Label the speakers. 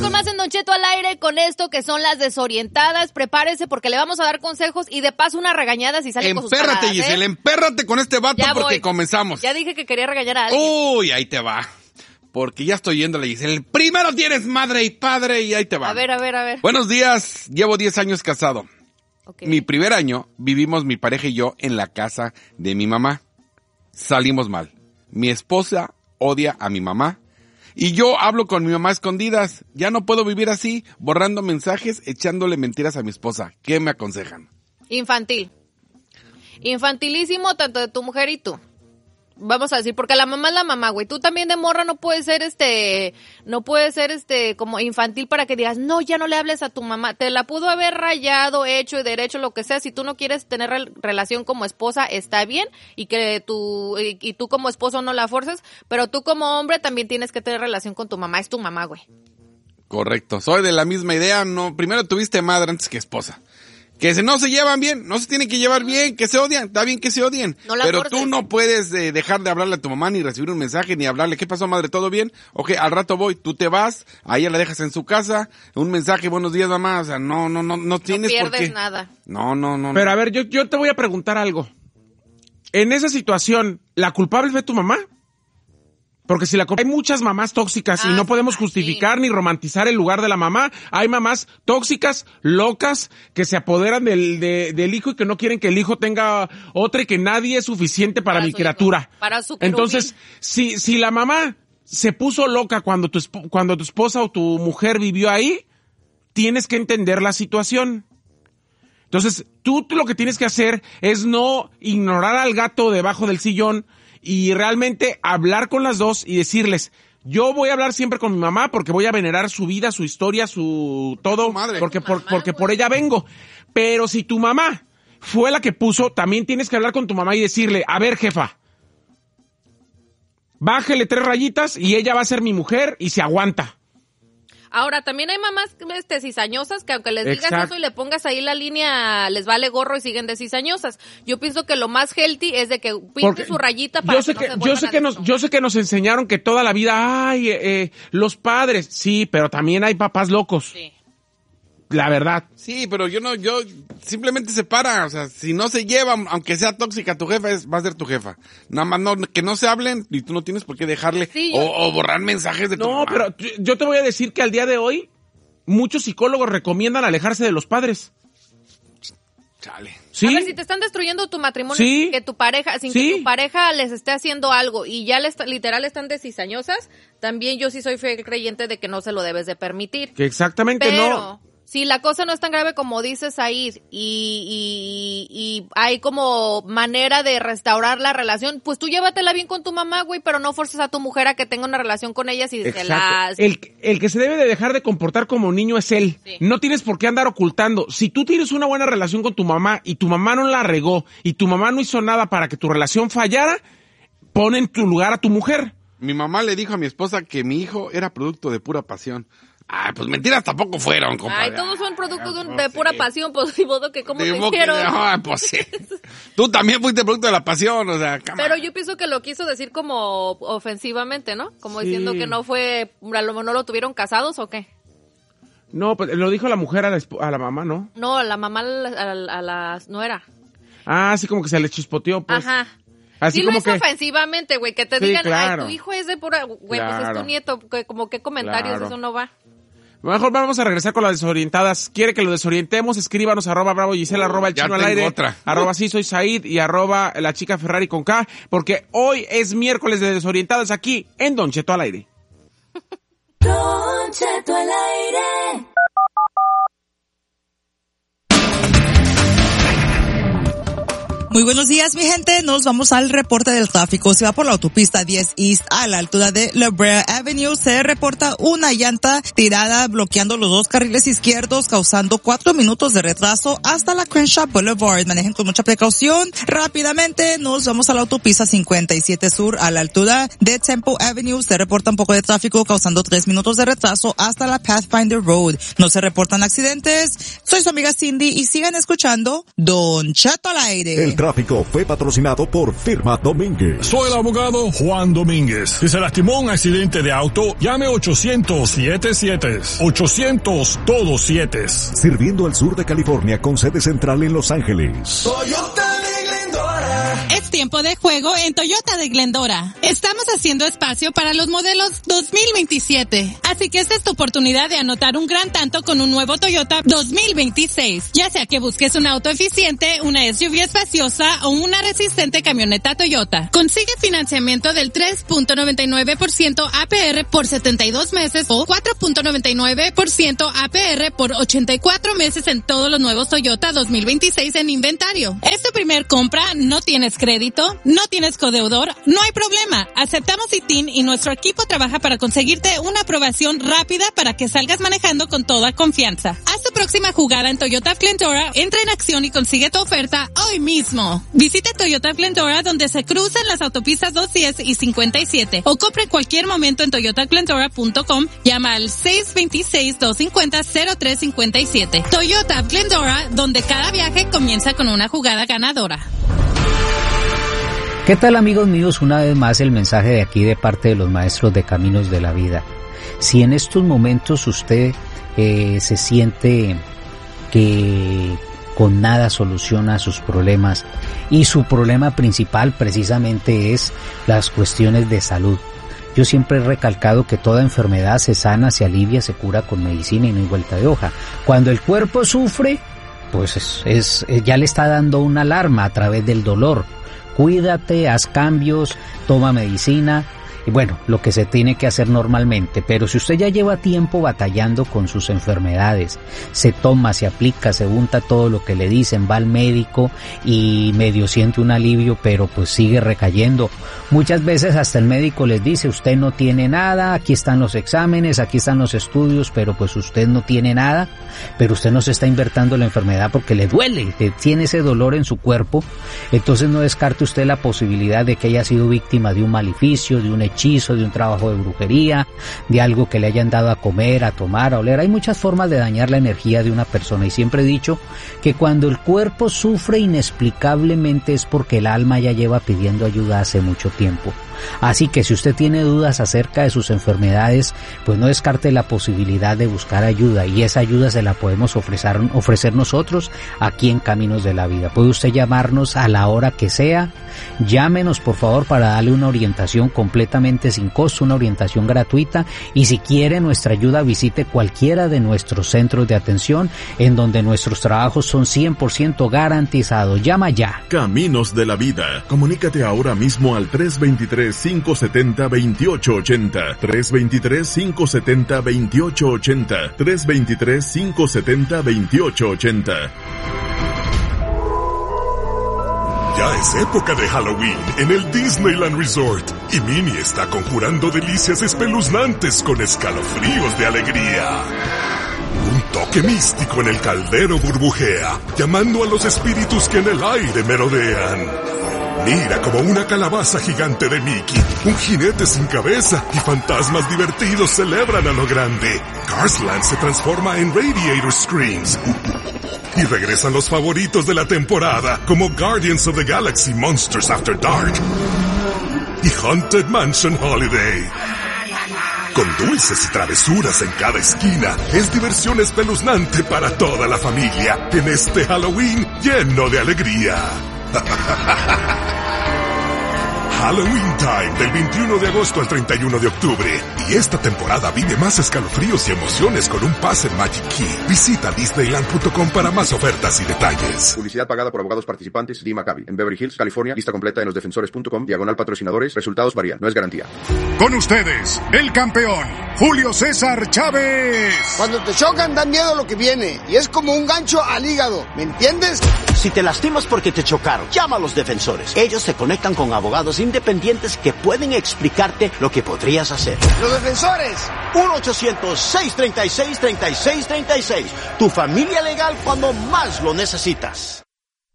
Speaker 1: con más en Don Cheto al aire con esto que son las desorientadas. Prepárese porque le vamos a dar consejos y de paso una regañada si sale con sus
Speaker 2: Empérrate,
Speaker 1: paradas,
Speaker 2: Giselle, empérrate con este vato
Speaker 1: Ya
Speaker 2: porque
Speaker 1: voy.
Speaker 2: comenzamos.
Speaker 1: Ya dije que quería regañar a alguien.
Speaker 2: Uy, ahí te va. Porque ya estoy yéndole, Giselle. Primero tienes madre y padre y ahí te va.
Speaker 1: A ver.
Speaker 2: Buenos días, llevo 10 años casado.
Speaker 1: Okay.
Speaker 2: Mi primer año vivimos mi pareja y yo en la casa de mi mamá. Salimos mal. Mi esposa odia a mi mamá. Y yo hablo con mi mamá a escondidas. Ya no puedo vivir así, borrando mensajes, echándole mentiras a mi esposa. ¿Qué me aconsejan?
Speaker 1: Infantil. Infantilísimo tanto de tu mujer y tú. Vamos a decir, porque la mamá es la mamá, güey. Tú también de morra no puedes ser como infantil para que digas, no, ya no le hables a tu mamá. Te la pudo haber rayado, hecho y derecho, lo que sea. Si tú no quieres tener relación como esposa, está bien. Y tú como esposo no la forces, pero tú como hombre también tienes que tener relación con tu mamá. Es tu mamá, güey.
Speaker 2: Correcto. Soy de la misma idea. No, primero tuviste madre antes que esposa. Que si no se llevan bien, no se tienen que llevar bien, que se odian, está bien que se odien.
Speaker 1: No la
Speaker 2: pero
Speaker 1: forces.
Speaker 2: tú no puedes dejar de hablarle a tu mamá, ni recibir un mensaje, ni hablarle, ¿qué pasó, madre? ¿Todo bien? Ok, al rato voy, tú te vas, a ella la dejas en su casa, un mensaje, buenos días, mamá, o sea, no tienes por qué.
Speaker 1: No pierdes nada.
Speaker 2: No.
Speaker 3: Pero a ver, yo te voy a preguntar algo. En esa situación, ¿la culpable fue tu mamá? Porque si hay muchas mamás tóxicas y no podemos justificar ni romantizar el lugar de la mamá. Hay mamás tóxicas, locas, que se apoderan del hijo y que no quieren que el hijo tenga otra y que nadie es suficiente para mi criatura.
Speaker 1: Para su querubín.
Speaker 3: Entonces, si la mamá se puso loca cuando tu esposa o tu mujer vivió ahí, tienes que entender la situación. Entonces, tú lo que tienes que hacer es no ignorar al gato debajo del sillón y realmente hablar con las dos y decirles, yo voy a hablar siempre con mi mamá porque voy a venerar su vida, su historia, su todo,
Speaker 2: madre.
Speaker 3: porque por ella vengo. Pero si tu mamá fue la que puso, también tienes que hablar con tu mamá y decirle, a ver, jefa, bájele 3 rayitas y ella va a ser mi mujer y se aguanta.
Speaker 1: Ahora, también hay mamás cizañosas que aunque les digas
Speaker 3: Exacto.
Speaker 1: eso y le pongas ahí la línea, les vale gorro y siguen de cizañosas. Yo pienso que lo más healthy es de que pinte su rayita para
Speaker 3: yo sé que nos enseñaron que toda la vida, los padres, sí, pero también hay papás locos.
Speaker 1: Sí.
Speaker 3: La verdad.
Speaker 2: Sí, pero yo simplemente separa, o sea, si no se llevan, aunque sea tóxica tu jefa, va a ser tu jefa. Nada más que no se hablen y tú no tienes por qué dejarle o borrar mensajes de tu mamá.
Speaker 3: No, pero yo te voy a decir que al día de hoy, muchos psicólogos recomiendan alejarse de los padres.
Speaker 2: Chale.
Speaker 3: ¿Sí?
Speaker 1: A ver, si te están destruyendo tu matrimonio
Speaker 3: Sí.
Speaker 1: sin que tu pareja les esté haciendo algo y ya literal están de cizañosas, también yo sí soy fiel creyente de que no se lo debes de permitir.
Speaker 3: Que exactamente
Speaker 1: Pero
Speaker 3: no.
Speaker 1: si la cosa no es tan grave como dices ahí y hay como manera de restaurar la relación, pues tú llévatela bien con tu mamá, güey, pero no forces a tu mujer a que tenga una relación con ellas y se las...
Speaker 3: El que se debe de dejar de comportar como niño es él.
Speaker 1: Sí.
Speaker 3: No tienes por qué andar ocultando. Si tú tienes una buena relación con tu mamá y tu mamá no la regó y tu mamá no hizo nada para que tu relación fallara, pon en tu lugar a tu mujer.
Speaker 2: Mi mamá le dijo a mi esposa que mi hijo era producto de pura pasión. Ay, pues mentiras tampoco fueron, compadre.
Speaker 1: Ay, todos son productos de pura pasión, pues de modo que como te
Speaker 2: Digo que-
Speaker 1: hicieron.
Speaker 2: no, pues sí. Tú también fuiste producto de la pasión, o sea,
Speaker 1: Pero yo pienso que lo quiso decir como ofensivamente, ¿no? Como
Speaker 3: Sí.
Speaker 1: diciendo que no fue, a lo mejor no lo tuvieron casados o qué.
Speaker 3: No, pues lo dijo la mujer a la mamá, ¿no?
Speaker 1: No, la mamá a las nuera.
Speaker 3: Ah, sí, como que se le chispoteó, pues.
Speaker 1: Ajá.
Speaker 3: Así
Speaker 1: Sí lo
Speaker 3: como
Speaker 1: hizo
Speaker 3: que
Speaker 1: ofensivamente, güey, que te
Speaker 3: Sí,
Speaker 1: digan,
Speaker 3: claro.
Speaker 1: ay, tu hijo es de pura, güey, pues es
Speaker 3: Claro.
Speaker 1: tu nieto, como qué comentarios,
Speaker 3: Claro.
Speaker 1: eso no va.
Speaker 3: Mejor vamos a regresar con las desorientadas. ¿Quiere que lo desorientemos? Escríbanos @Bravo Giselle, @El
Speaker 2: Ya
Speaker 3: Chino al
Speaker 2: tengo
Speaker 3: aire,
Speaker 2: otra.
Speaker 3: @Sí soy Said y @La Chica Ferrari con K, porque hoy es miércoles de desorientadas aquí en Don Cheto al aire.
Speaker 4: Don Cheto al aire.
Speaker 5: Muy buenos días, mi gente. Nos vamos al reporte del tráfico. Se va por la autopista 10 East a la altura de La Brea Avenue. Se reporta una llanta tirada bloqueando los 2 carriles izquierdos, causando 4 minutos de retraso hasta la Crenshaw Boulevard. Manejen con mucha precaución. Rápidamente nos vamos a la autopista 57 Sur a la altura de Temple Avenue. Se reporta un poco de tráfico, causando 3 minutos de retraso hasta la Pathfinder Road. No se reportan accidentes. Soy su amiga Cindy y sigan escuchando Don Cheto al aire.
Speaker 6: El tráfico fue patrocinado por Firma Domínguez.
Speaker 7: Soy el abogado Juan Domínguez. Si se lastimó un accidente de auto, llame 800-77. 800 todos 7.
Speaker 6: Sirviendo al sur de California con sede central en Los Ángeles.
Speaker 8: Toyota de Glendora.
Speaker 9: Es tiempo de juego en Toyota de Glendora. Estamos haciendo espacio para los modelos 2027. Así que esta es tu oportunidad de anotar un gran tanto con un nuevo Toyota 2026. Ya sea que busques un auto eficiente, una SUV espaciosa o una resistente camioneta Toyota. Consigue financiamiento del 3.99% APR por 72 meses o 4.99% APR por 84 meses en todos los nuevos Toyota 2026 en inventario. ¿Es tu primer compra? ¿No tienes crédito? ¿No tienes codeudor? No hay problema. Aceptamos ITIN y nuestro equipo trabaja para conseguirte una aprobación rápida para que salgas manejando con toda confianza. Haz tu próxima jugada en Toyota Glendora, entra en acción y consigue tu oferta hoy mismo. Visita Toyota Glendora donde se cruzan las autopistas 210 y 57 o compra en cualquier momento en toyotaglendora.com. Llama al 626-250-0357. Toyota Glendora, donde cada viaje comienza con una jugada ganadora.
Speaker 10: ¿Qué tal, amigos míos? Una vez más el mensaje de aquí de parte de los maestros de Caminos de la Vida. Si en estos momentos usted se siente que con nada soluciona sus problemas y su problema principal precisamente es las cuestiones de salud. Yo siempre he recalcado que toda enfermedad se sana, se alivia, se cura con medicina y no hay vuelta de hoja. Cuando el cuerpo sufre, pues ya le está dando una alarma a través del dolor. Cuídate, haz cambios, toma medicina y bueno, lo que se tiene que hacer normalmente. Pero si usted ya lleva tiempo batallando con sus enfermedades, se toma, se aplica, se unta todo lo que le dicen, va al médico y medio siente un alivio, pero pues sigue recayendo. Muchas veces hasta el médico les dice, usted no tiene nada, aquí están los exámenes, aquí están los estudios, pero pues usted no tiene nada, pero usted no se está inventando la enfermedad porque le duele, tiene ese dolor en su cuerpo. Entonces no descarte usted la posibilidad de que haya sido víctima de un maleficio, de un hechizo, de un trabajo de brujería, de algo que le hayan dado a comer, a tomar, a oler. Hay muchas formas de dañar la energía de una persona y siempre he dicho que cuando el cuerpo sufre inexplicablemente es porque el alma ya lleva pidiendo ayuda hace mucho tiempo. Así que si usted tiene dudas acerca de sus enfermedades, pues no descarte la posibilidad de buscar ayuda y esa ayuda se la podemos ofrecer nosotros aquí en Caminos de la Vida. Puede usted llamarnos a la hora que sea, llámenos por favor para darle una orientación completamente sin costo, una orientación gratuita y si quiere nuestra ayuda visite cualquiera de nuestros centros de atención en donde nuestros trabajos son 100% garantizados. Llama ya.
Speaker 11: Caminos de la Vida. Comunícate ahora mismo al 323-570-2880. 323-570-2880. 323-570-2880.
Speaker 12: Ya es época de Halloween en el Disneyland Resort y Minnie está conjurando delicias espeluznantes con escalofríos de alegría. Un toque místico en el caldero burbujea, llamando a los espíritus que en el aire merodean. Mira como una calabaza gigante de Mickey, un jinete sin cabeza y fantasmas divertidos celebran a lo grande. Carsland se transforma en Radiator Screams. Y regresan los favoritos de la temporada, como Guardians of the Galaxy Monsters After Dark y Haunted Mansion Holiday. Con dulces y travesuras en cada esquina, es diversión espeluznante para toda la familia en este Halloween lleno de alegría. Halloween Time del 21 de agosto al 31 de octubre. Y esta temporada vive más escalofríos y emociones con un pase Magic Key. Visita Disneyland.com para más ofertas y detalles.
Speaker 13: Publicidad pagada por abogados participantes D. Maccabi. En Beverly Hills, California. Lista completa en losdefensores.com. /patrocinadores. Resultados varían. No es garantía.
Speaker 14: Con ustedes, el campeón, Julio César Chávez.
Speaker 15: Cuando te chocan da miedo lo que viene. Y es como un gancho al hígado. ¿Me entiendes?
Speaker 16: Si te lastimas porque te chocaron, llama a los defensores. Ellos te conectan con abogados independientes que pueden explicarte lo que podrías hacer.
Speaker 15: ¡Los defensores!
Speaker 16: 1-800-636-3636. Tu familia legal cuando más lo necesitas.